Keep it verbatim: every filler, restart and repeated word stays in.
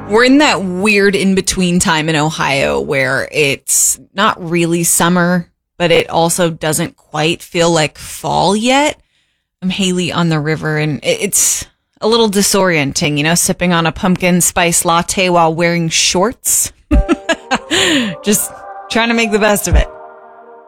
We're in that weird in-between time in Ohio where it's not really summer, but it also doesn't quite feel like fall yet. I'm Haley on the river, and it's a little disorienting, you know, sipping on a pumpkin spice latte while wearing shorts. Just trying to make the best of it.